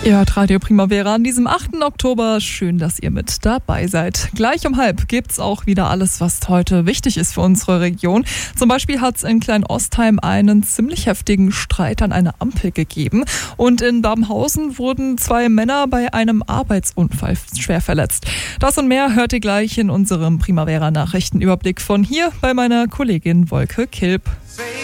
Ihr hört Radio Primavera an diesem 8. Oktober. Schön, dass ihr mit dabei seid. Gleich um 12:30 gibt's auch wieder alles, was heute wichtig ist für unsere Region. Zum Beispiel hat es in Klein-Ostheim einen ziemlich heftigen Streit an einer Ampel gegeben. Und in Babenhausen wurden 2 Männer bei einem Arbeitsunfall schwer verletzt. Das und mehr hört ihr gleich in unserem Primavera-Nachrichtenüberblick von hier bei meiner Kollegin Wolke Kilp.